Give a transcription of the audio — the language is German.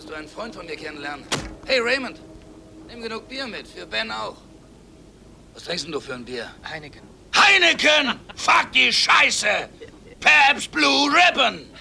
Willst du einen Freund von mir kennenlernen? Hey, Raymond, nimm genug Bier mit, für Ben auch. Was trinkst denn du für ein Bier? Heineken. Heineken! Fuck die Scheiße! Pabst Blue Ribbon!